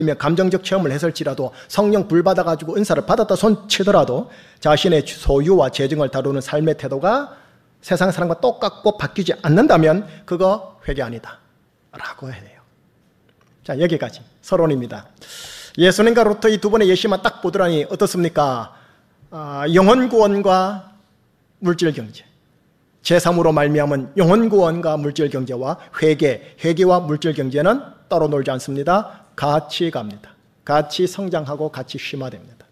감정적 체험을 했을지라도 성령 불 받아가지고 은사를 받았다 손치더라도 자신의 소유와 재정을 다루는 삶의 태도가 세상 사람과 똑같고 바뀌지 않는다면 그거 회개 아니다 라고 해야 돼요. 자, 여기까지 서론입니다. 예수님과 루터 이 두 분의 예시만 딱 보더라니 어떻습니까? 영혼 구원과 물질 경제, 제3으로 말미암은 영혼 구원과 물질 경제와 회개와 물질 경제는 따로 놀지 않습니다. 같이 갑니다. 같이 성장하고 같이 심화됩니다.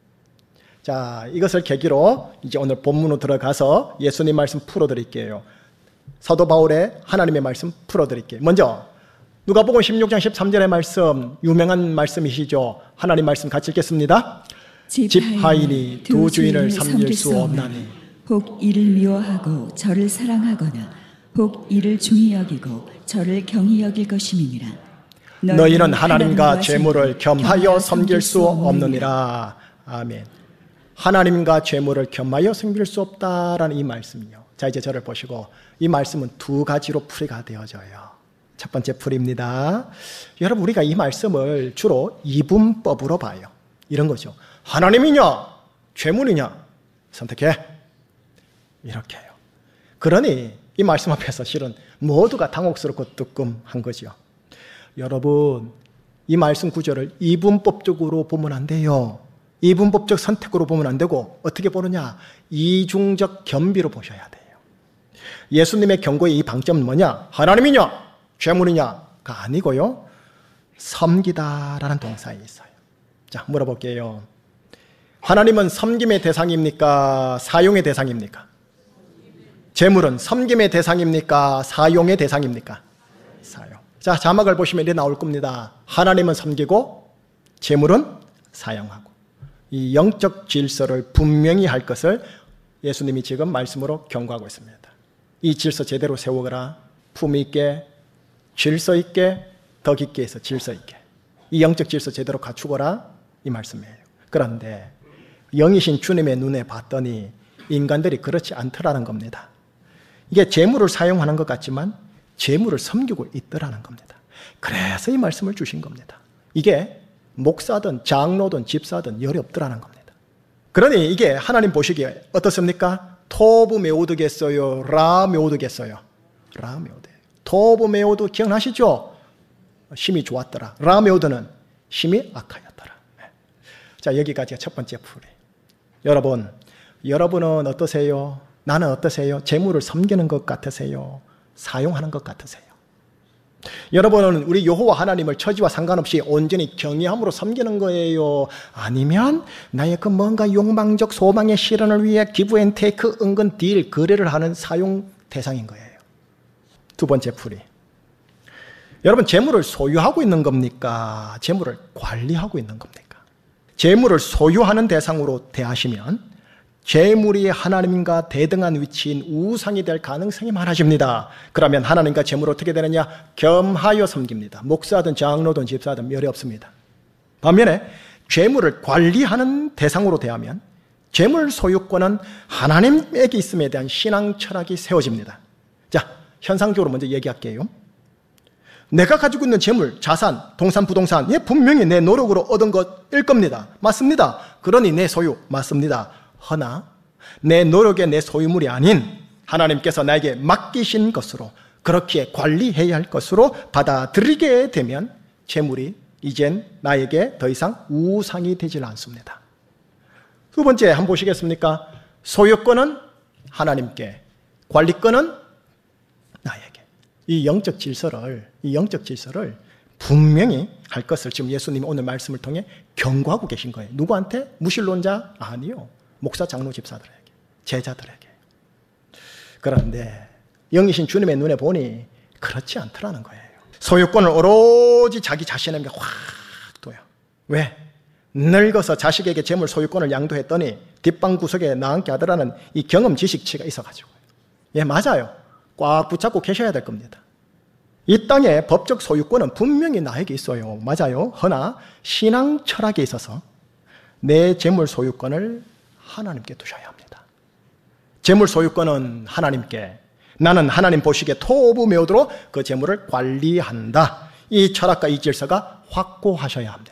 자, 이것을 계기로 이제 오늘 본문으로 들어가서 예수님 말씀 풀어드릴게요. 사도 바울의 하나님의 말씀 풀어드릴게요. 먼저 누가복음 16장 13절의 말씀, 유명한 말씀이시죠. 하나님 말씀 같이 읽겠습니다. 집하인이 두 주인을 섬길 수 없나니 혹 이를 미워하고 저를 사랑하거나 혹 이를 중히 여기고 저를 경히 여길 것임이니라. 너희는 하나님과 재물을 겸하여 섬길 수 없느니라. 아멘. 하나님과 재물을 겸하여 섬길 수 없다라는 이 말씀이요. 자, 이제 저를 보시고 이 말씀은 두 가지로 풀이가 되어져요. 첫 번째 풀이입니다. 여러분, 우리가 이 말씀을 주로 이분법으로 봐요. 이런 거죠. 하나님이냐 재물이냐 선택해, 이렇게 해요. 그러니 이 말씀 앞에서 실은 모두가 당혹스럽고 뜨끔한 거죠. 여러분, 이 말씀 구절을 이분법적으로 보면 안 돼요. 이분법적 선택으로 보면 안 되고 어떻게 보느냐, 이중적 겸비로 보셔야 돼요. 예수님의 경고의 이 방점은 뭐냐, 하나님이냐 재물이냐가 아니고요, 섬기다라는 동사에 있어요. 자, 물어볼게요. 하나님은 섬김의 대상입니까? 사용의 대상입니까? 재물은 섬김의 대상입니까? 사용의 대상입니까? 사용. 자, 자막을 보시면 이렇게 나올 겁니다. 하나님은 섬기고 재물은 사용하고. 이 영적 질서를 분명히 할 것을 예수님이 지금 말씀으로 경고하고 있습니다. 이 질서 제대로 세우거라. 품 있게, 질서 있게, 더 깊게 해서 질서 있게. 이 영적 질서 제대로 갖추거라, 이 말씀이에요. 그런데 영이신 주님의 눈에 봤더니 인간들이 그렇지 않더라는 겁니다. 이게 재물을 사용하는 것 같지만 재물을 섬기고 있더라는 겁니다. 그래서 이 말씀을 주신 겁니다. 이게 목사든 장로든 집사든 열이 없더라는 겁니다. 그러니 이게 하나님 보시기에 어떻습니까? 토브 메오드겠어요? 라 메오드겠어요? 라 메오드. 토브 메오드 기억나시죠? 심이 좋았더라. 라 메오드는 심이 악하였더라. 자, 여기까지가 첫 번째 풀이. 여러분은 어떠세요? 나는 어떠세요? 재물을 섬기는 것 같으세요? 사용하는 것 같으세요? 여러분은 우리 여호와 하나님을 처지와 상관없이 온전히 경외함으로 섬기는 거예요? 아니면 나의 그 뭔가 욕망적 소망의 실현을 위해 기브 앤 테이크, 은근 딜, 거래를 하는 사용 대상인 거예요? 두 번째 풀이. 여러분, 재물을 소유하고 있는 겁니까? 재물을 관리하고 있는 겁니까? 재물을 소유하는 대상으로 대하시면 재물이 하나님과 대등한 위치인 우상이 될 가능성이 많아집니다. 그러면 하나님과 재물을 어떻게 되느냐? 겸하여 섬깁니다. 목사든 장로든 집사든 열이 없습니다. 반면에 재물을 관리하는 대상으로 대하면 재물 소유권은 하나님에게 있음에 대한 신앙 철학이 세워집니다. 자, 현상적으로 먼저 얘기할게요. 내가 가지고 있는 재물, 자산, 동산, 부동산, 분명히 내 노력으로 얻은 것일 겁니다. 맞습니다. 그러니 내 소유, 맞습니다. 허나 내 노력의 내 소유물이 아닌 하나님께서 나에게 맡기신 것으로, 그렇게 관리해야 할 것으로 받아들이게 되면 재물이 이젠 나에게 더 이상 우상이 되질 않습니다. 두 번째 한번 보시겠습니까? 소유권은 하나님께, 관리권은 나에게. 이 영적 질서를 분명히 할 것을 지금 예수님이 오늘 말씀을 통해 경고하고 계신 거예요. 누구한테? 무신론자? 아니요. 목사, 장로, 집사들에게, 제자들에게. 그런데 영이신 주님의 눈에 보니 그렇지 않더라는 거예요. 소유권을 오로지 자기 자신에게 확 둬요. 왜? 늙어서 자식에게 재물 소유권을 양도했더니 뒷방 구석에 나와 함께 하더라는 이 경험 지식치가 있어가지고. 예, 맞아요. 꽉 붙잡고 계셔야 될 겁니다. 이 땅의 법적 소유권은 분명히 나에게 있어요. 맞아요. 허나 신앙 철학에 있어서 내 재물 소유권을 하나님께 두셔야 합니다. 재물 소유권은 하나님께, 나는 하나님 보시기에 토브 메오드로 그 재물을 관리한다. 이 철학과 이 질서가 확고하셔야 합니다.